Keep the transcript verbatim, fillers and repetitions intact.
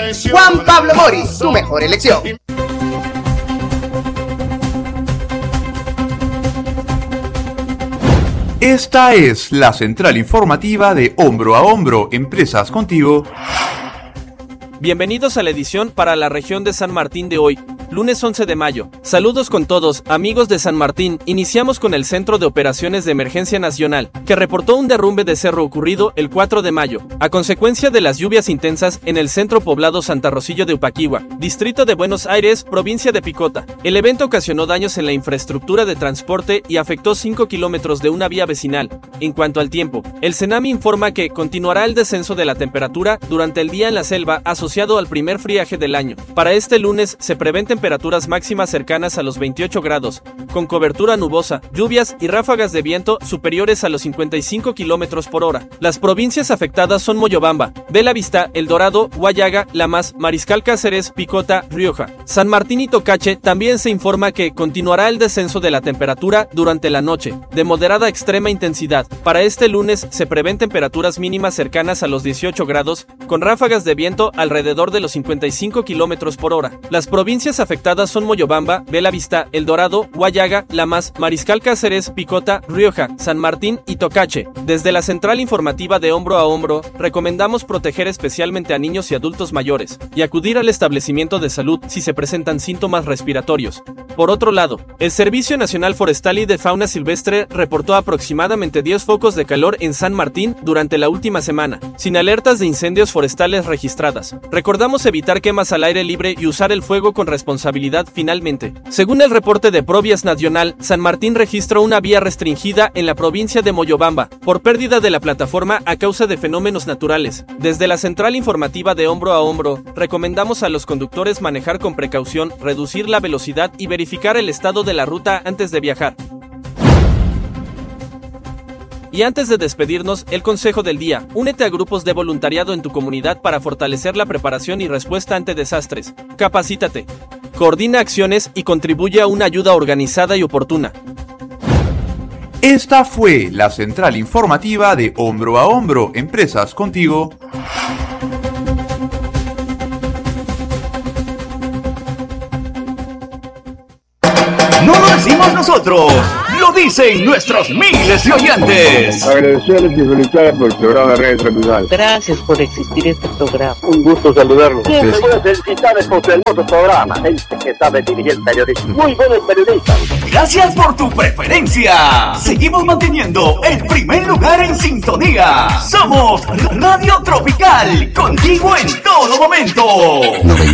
Juan Pablo Mori, tu mejor elección. Esta es la central informativa de Hombro a Hombro, Empresas Contigo. Bienvenidos a la edición para la región de San Martín de hoy, lunes once de mayo. Saludos con todos, amigos de San Martín. Iniciamos con el Centro de Operaciones de Emergencia Nacional, que reportó un derrumbe de cerro ocurrido el cuatro de mayo, a consecuencia de las lluvias intensas en el centro poblado Santa Rosillo de Upaquigua, distrito de Buenos Aires, provincia de Picota. El evento ocasionó daños en la infraestructura de transporte y afectó cinco kilómetros de una vía vecinal. En cuanto al tiempo, el CENAMI informa que continuará el descenso de la temperatura durante el día en la selva asociado al primer friaje del año. Para este lunes se prevén temperaturas máximas cercanas a los veintiocho grados, con cobertura nubosa, lluvias y ráfagas de viento superiores a los cincuenta y cinco kilómetros por hora. Las provincias afectadas son Moyobamba, Bella Vista, El Dorado, Huallaga, Lamas, Mariscal Cáceres, Picota, Rioja, San Martín y Tocache. También se informa que continuará el descenso de la temperatura durante la noche, de moderada a extrema intensidad. Para este lunes se prevén temperaturas mínimas cercanas a los dieciocho grados, con ráfagas de viento alrededor de los cincuenta y cinco kilómetros por hora. Las provincias afectadas son Moyobamba, Bella Vista, El Dorado, Huallaga, Lamas, Mariscal Cáceres, Picota, Rioja, San Martín y Tocache. Desde la central informativa de Hombro a Hombro, recomendamos proteger especialmente a niños y adultos mayores, y acudir al establecimiento de salud si se presentan síntomas respiratorios. Por otro lado, el Servicio Nacional Forestal y de Fauna Silvestre reportó aproximadamente diez focos de calor en San Martín durante la última semana, sin alertas de incendios forestales registradas. Recordamos evitar quemas al aire libre y usar el fuego con responsabilidad. Finalmente, según el reporte de Provías Nacional, San Martín registró una vía restringida en la provincia de Moyobamba por pérdida de la plataforma a causa de fenómenos naturales. Desde la central informativa de Hombro a Hombro, recomendamos a los conductores manejar con precaución, reducir la velocidad y verificar el estado de la ruta antes de viajar. Y antes de despedirnos, el consejo del día: únete a grupos de voluntariado en tu comunidad para fortalecer la preparación y respuesta ante desastres. Capacítate, coordina acciones y contribuye a una ayuda organizada y oportuna. Esta fue la central informativa de Hombro a Hombro, Empresas Contigo. No lo decimos nosotros, lo dicen nuestros miles de oyentes. Agradecerles y felicitarles por el programa de Radio Tropical. Gracias por existir este programa. Un gusto saludarlos. Siempre voy a felicitarles por el otro programa. Gente que sabe dirigir el periodismo. Muy buenos periodistas. Gracias por tu preferencia. Seguimos manteniendo el primer lugar en sintonía. Somos Radio Tropical, contigo en todo momento.